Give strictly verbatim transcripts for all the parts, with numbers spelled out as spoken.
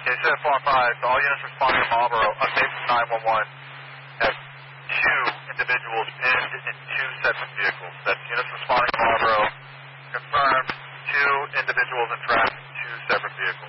Okay, seven four five, all units responding to Marlboro, update from nine one one, have two individuals pinned in two separate vehicles. That's units responding to Marlboro, confirmed, two individuals entrapped in two separate vehicles.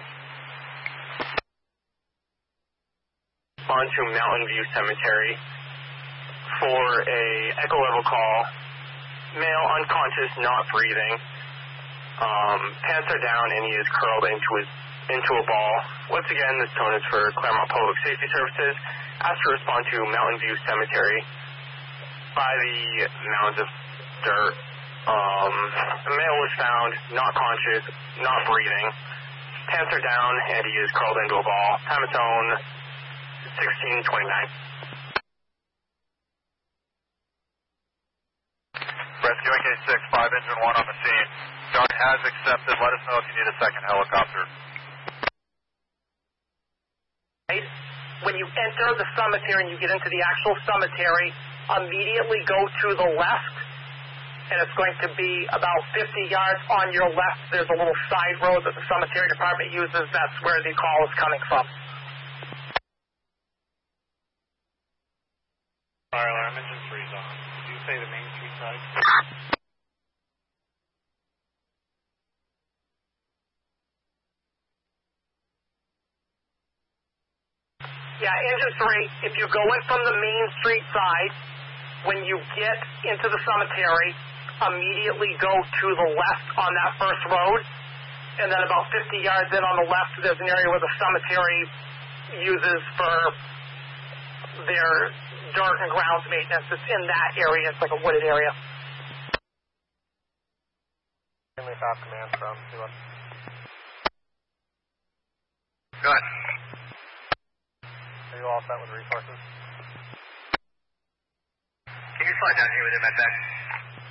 Onto Mountain View Cemetery for a echo level call. Male unconscious, not breathing. Um, pants are down and he is curled into his into a ball. Once again, this tone is for Claremont Public Safety Services. Asked to respond to Mountain View Cemetery by the mounds of dirt. Um, the male was found not conscious, not breathing. Pants are down and he is curled into a ball. Time of tone sixteen twenty-nine. Rescue N K six, five engine one on the scene. Guard has accepted. Let us know if you need a second helicopter. When you enter the cemetery and you get into the actual cemetery, immediately go to the left, and it's going to be about fifty yards on your left. There's a little side road that the cemetery department uses. That's where the call is coming from. Fire alarm, engine three's on. Did you say the Main Street side? Yeah, engine three, if you go in from the Main Street side, when you get into the cemetery, immediately go to the left on that first road, and then about fifty yards in on the left, there's an area where the cemetery uses for their dirt and grounds maintenance. It's in that area. It's like a wooded area. Family Fast Command from two up. Good. Are you all set with resources? Can you slide down here with him at that?